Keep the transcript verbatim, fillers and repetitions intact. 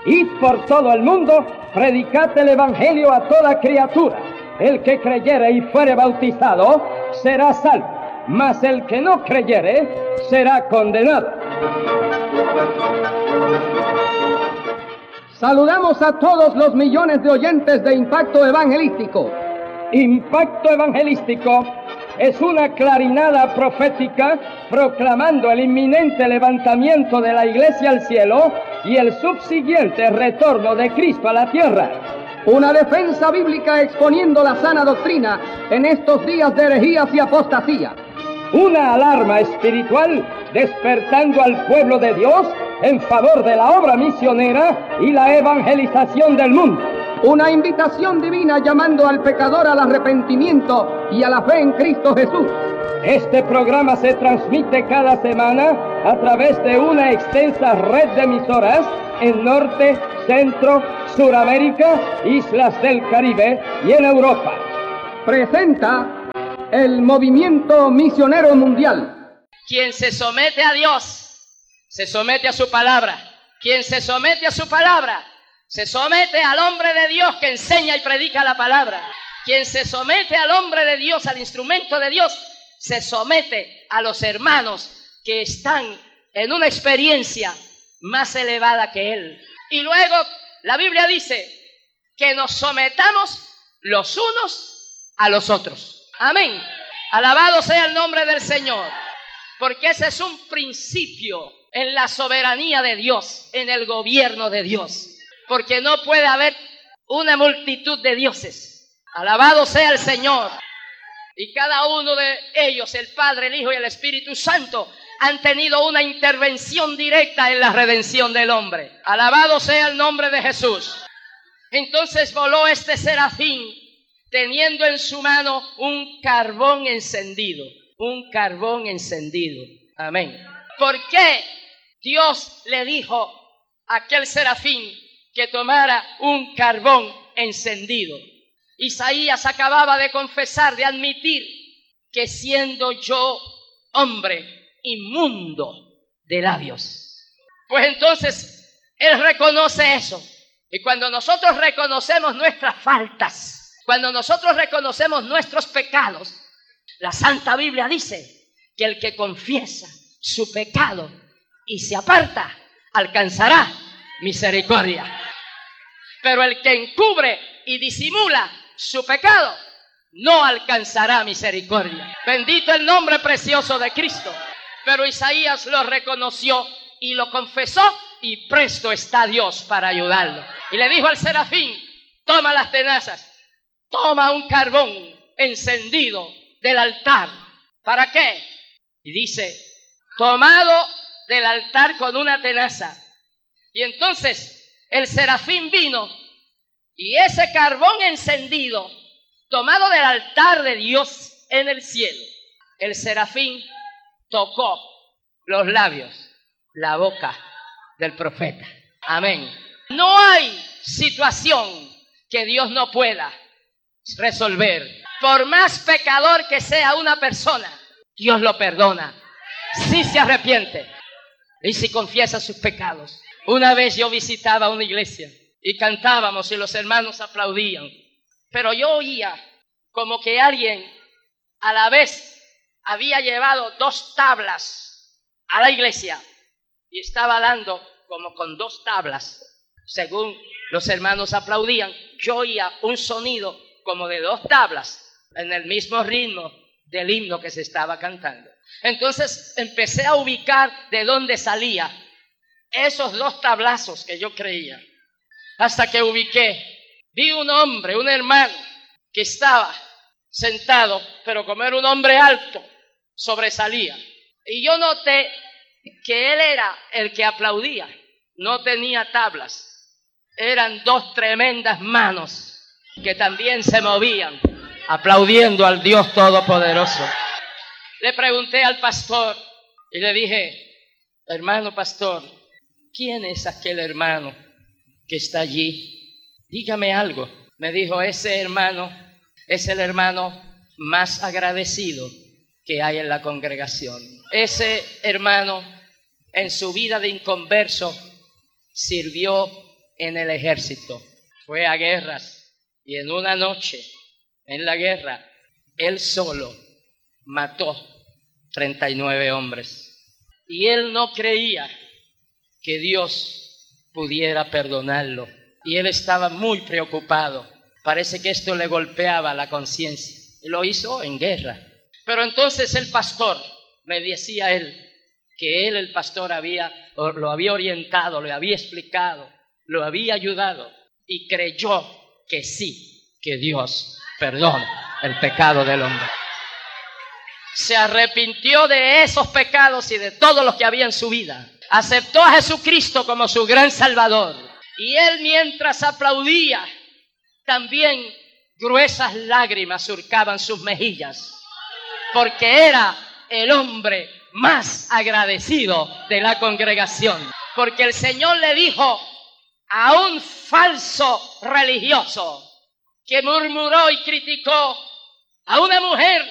Id por todo el mundo, predicad el evangelio a toda criatura. El que creyere y fuere bautizado será salvo, mas el que no creyere será condenado. Saludamos a todos los millones de oyentes de Impacto Evangelístico. Impacto Evangelístico es una clarinada profética proclamando el inminente levantamiento de la Iglesia al cielo y el subsiguiente retorno de Cristo a la tierra. Una defensa bíblica exponiendo la sana doctrina en estos días de herejías y apostasía. Una alarma espiritual despertando al pueblo de Dios en favor de la obra misionera y la evangelización del mundo. Una invitación divina llamando al pecador al arrepentimiento y a la fe en Cristo Jesús. Este programa se transmite cada semana a través de una extensa red de emisoras en Norte, Centro, Suramérica, Islas del Caribe y en Europa. Presenta el Movimiento Misionero Mundial. Quien se somete a Dios, se somete a su palabra. Quien se somete a su palabra, se somete al hombre de Dios que enseña y predica la palabra. Quien se somete al hombre de Dios, al instrumento de Dios, se somete a los hermanos que están en una experiencia más elevada que él. Y luego la Biblia dice que nos sometamos los unos a los otros. Amén. Alabado sea el nombre del Señor, porque ese es un principio en la soberanía de Dios, en el gobierno de Dios. Porque no puede haber una multitud de dioses. Alabado sea el Señor. Y cada uno de ellos, el Padre, el Hijo y el Espíritu Santo, han tenido una intervención directa en la redención del hombre. Alabado sea el nombre de Jesús. Entonces voló este serafín teniendo en su mano un carbón encendido. Un carbón encendido. Amén. ¿Por qué Dios le dijo a aquel serafín que tomara un carbón encendido? Isaías acababa de confesar, de admitir que siendo yo hombre inmundo de labios. Pues entonces él reconoce eso. Y cuando nosotros reconocemos nuestras faltas, cuando nosotros reconocemos nuestros pecados, la Santa Biblia dice que el que confiesa su pecado y se aparta, alcanzará misericordia. Pero el que encubre y disimula su pecado, no alcanzará misericordia. Bendito el nombre precioso de Cristo. Pero Isaías lo reconoció y lo confesó, y presto está Dios para ayudarlo. Y le dijo al serafín: toma las tenazas, toma un carbón encendido del altar. ¿Para qué? Y dice: tomado del altar con una tenaza. Y entonces el serafín vino, y ese carbón encendido, tomado del altar de Dios en el cielo, el serafín tocó los labios, la boca del profeta. Amén. No hay situación que Dios no pueda resolver. Por más pecador que sea una persona, Dios lo perdona si se arrepiente y si confiesa sus pecados. Una vez yo visitaba una iglesia y cantábamos y los hermanos aplaudían, pero yo oía como que alguien a la vez había llevado dos tablas a la iglesia y estaba dando como con dos tablas. Según los hermanos aplaudían, yo oía un sonido como de dos tablas en el mismo ritmo del himno que se estaba cantando. Entonces empecé a ubicar de dónde salía esos dos tablazos que yo creía, hasta que ubiqué, vi un hombre, un hermano que estaba sentado, pero como era un hombre alto, sobresalía. Y yo noté que él era el que aplaudía, no tenía tablas. Eran dos tremendas manos que también se movían, aplaudiendo al Dios Todopoderoso. Le pregunté al pastor y le dije: hermano pastor, ¿quién es aquel hermano que está allí? Dígame algo. Me dijo: ese hermano es el hermano más agradecido que hay en la congregación. Ese hermano en su vida de inconverso sirvió en el ejército. Fue a guerras y en una noche, en la guerra, él solo mató treinta y nueve hombres. Y él no creía que Dios pudiera perdonarlo. Y él estaba muy preocupado. Parece que esto le golpeaba la conciencia. Y lo hizo en guerra. Pero entonces el pastor, le decía a él, que él, el pastor, había, lo había orientado, le había explicado, lo había ayudado. Y creyó que sí, que Dios perdona el pecado del hombre. Se arrepintió de esos pecados y de todo lo que había en su vida. Aceptó a Jesucristo como su gran Salvador. Y él, mientras aplaudía, también gruesas lágrimas surcaban sus mejillas, porque era el hombre más agradecido de la congregación. Porque el Señor le dijo a un falso religioso que murmuró y criticó a una mujer